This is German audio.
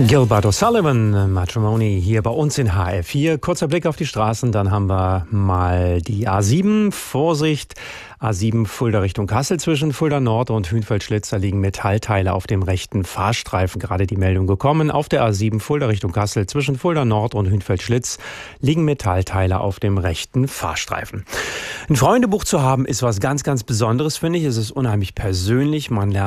Gilbert O'Sullivan, Matrimony, hier bei uns in HR4. Kurzer Blick auf die Straßen, dann haben wir mal die A7. Vorsicht, A7 Fulda Richtung Kassel zwischen Fulda Nord und Hünfeld-Schlitz. Da liegen Metallteile auf dem rechten Fahrstreifen. Gerade die Meldung gekommen. Auf der A7 Fulda Richtung Kassel zwischen Fulda Nord und Hünfeld-Schlitz liegen Metallteile auf dem rechten Fahrstreifen. Ein Freundebuch zu haben ist was ganz, ganz Besonderes, finde ich. Es ist unheimlich persönlich. Man lernt